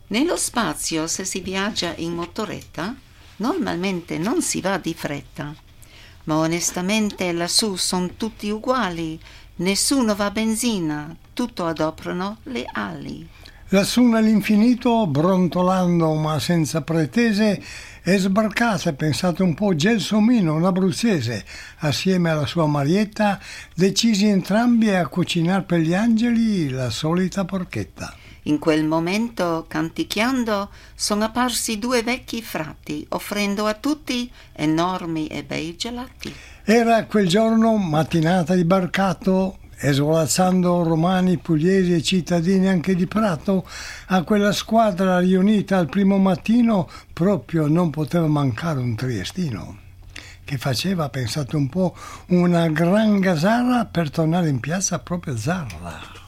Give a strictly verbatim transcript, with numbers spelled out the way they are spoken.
Nello spazio, se si viaggia in motoretta, normalmente non si va di fretta. Ma onestamente lassù son tutti uguali, nessuno va a benzina, tutto adoprano le ali. Lassù nell'infinito, brontolando ma senza pretese, è sbarcata, pensate un po', Gelsomino, un abruzzese, assieme alla sua Marietta, decisi entrambi a cucinare per gli angeli la solita porchetta. In quel momento, canticchiando, sono apparsi due vecchi frati, offrendo a tutti enormi e bei gelati. Era quel giorno mattinata di barcato, e svolazzando romani, pugliesi e cittadini anche di Prato, a quella squadra riunita al primo mattino proprio non poteva mancare un triestino, che faceva, pensate un po', una gran gasara per tornare in piazza proprio Zarra.